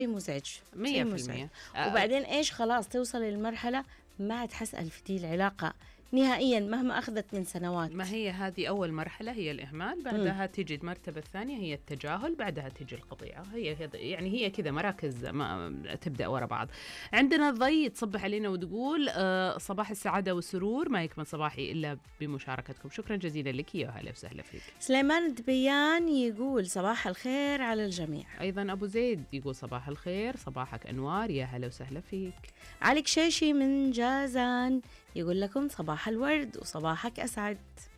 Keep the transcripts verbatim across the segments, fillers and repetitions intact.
مزعج مية شيء في مزعج. المية. وبعدين إيش خلاص توصل للمرحلة ما عاد حسأل في دي العلاقة نهائيا مهما أخذت من سنوات. ما هي هذه أول مرحلة هي الإهمال، بعدها تيجي المرتبة الثانية هي التجاهل، بعدها تيجي القطيعة. هي هي- يعني هي كذا مراكز ما تبدأ ورا بعض. عندنا ضي تصبح علينا وتقول آه، صباح السعادة والسرور، ما يكمل صباحي إلا بمشاركتكم. شكرا جزيلا لك يا هلا وسهلا فيك. سليمان الدبيان يقول صباح الخير على الجميع. أيضا أبو زيد يقول صباح الخير، صباحك أنوار، يا هلا وسهلا فيك. علي كشيشي من جازان يقول لكم صباح الورد وصباحك أسعد.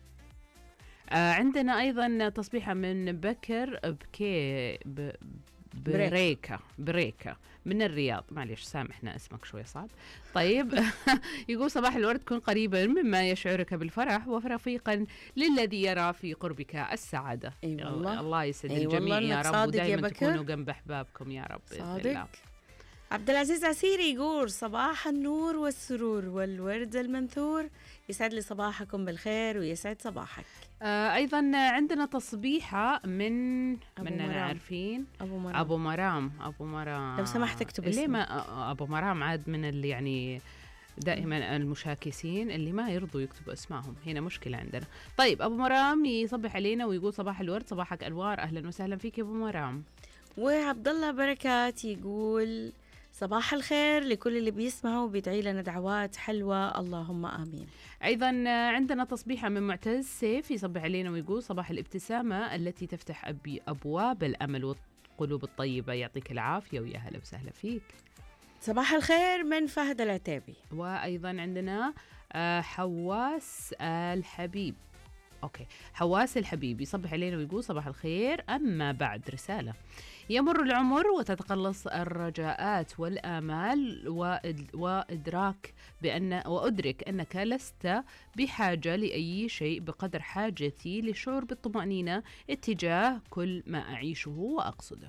آه عندنا أيضا تصبيحة من بكر بكي ب... بريكا بريكا من الرياض، معليش سامحنا اسمك شوي صعب. طيب يقول صباح الورد، كن قريبا مما يشعرك بالفرح ورفيقا للذي يرى في قربك السعادة. أي والله. الله يسعد أي الجميع والله يا إنك رب، صادق يا ودائما بكر. تكونوا جنب أحبابكم يا رب بإذن الله. صادق. عبد العزيز عسيري يقول صباح النور والسرور والورد المنثور، يسعد لي صباحكم بالخير ويسعد صباحك. آه أيضا عندنا تصبيحة من أبو مننا مرام. عارفين أبو مرام. أبو مرام أبو مرام لو سمحت اكتب ليه اسمه. ما آه، أبو مرام عاد من اللي يعني دائما المشاكسين اللي ما يرضوا يكتبوا اسمائهم، هنا مشكلة عندنا. طيب أبو مرام يصبح علينا ويقول صباح الورد، صباحك أنوار، أهلا وسهلا فيك يا أبو مرام. وعبد الله بركات يقول صباح الخير لكل اللي بيسمعوا وبيدعي لنا دعوات حلوة اللهم آمين. أيضا عندنا تصبيحة من معتز سيف يصبح علينا ويقول صباح الابتسامة التي تفتح أبي أبواب الأمل والقلوب الطيبة، يعطيك العافية ويا هلا وسهلا فيك. صباح الخير من فهد العتيبي. وأيضا عندنا آه، حواس الحبيب. أوكي، حواس الحبيب يصبح علينا ويقول صباح الخير، أما بعد رسالة. يمر العمر وتتقلص الرجاءات والآمال وإد- وإدراك بأن وأدرك أنك لست بحاجة لأي شيء بقدر حاجتي للشعور بالطمأنينة اتجاه كل ما أعيشه وأقصده.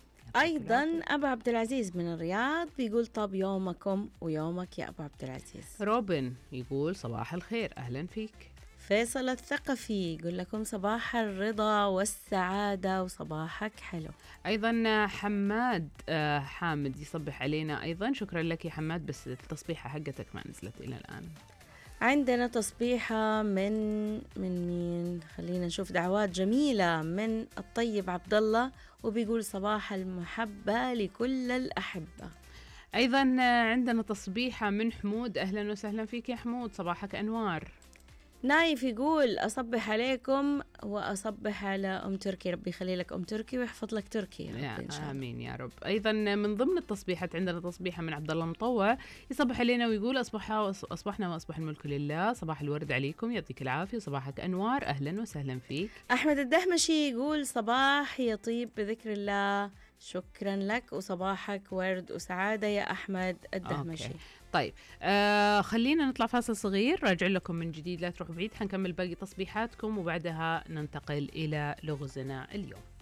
أيضا أبو عبد العزيز من الرياض بيقول طب يومكم ويومك يا أبو عبد العزيز. روبن يقول صباح الخير، أهلا فيك. فيصل الثقفي يقول لكم صباح الرضا والسعادة وصباحك حلو. أيضا حماد آه، حامد يصبح علينا أيضا، شكرا لك يا حماد، بس التصبيحة حقتك ما نزلت إلى الآن. عندنا تصبيحة من من مين؟ خلينا نشوف دعوات جميلة من الطيب عبد الله وبيقول صباح المحبة لكل الأحبة. أيضا آه، عندنا تصبيحة من حمود، أهلا وسهلا فيك يا حمود، صباحك أنوار. نايف يقول أصبح عليكم وأصبح على أم تركي، ربي يخلي لك أم تركي ويحفظ لك تركي يا رب إن شاء الله. آمين يا رب. أيضا من ضمن التصبيحات عندنا تصبيحة من عبد الله مطوع يصبح علينا ويقول أصبح أصبحنا وأصبح الملك لله، صباح الورد عليكم، يعطيك العافية، صباحك أنوار، أهلا وسهلا فيك. أحمد الدهمشي يقول صباح يطيب بذكر الله، شكرا لك وصباحك ورد وسعادة يا أحمد الدهمشي. أوكي. طيب آه خلينا نطلع فاصل صغير، راجع لكم من جديد، لا تروحوا بعيد، حنكمل باقي تصبيحاتكم وبعدها ننتقل إلى لغزنا اليوم.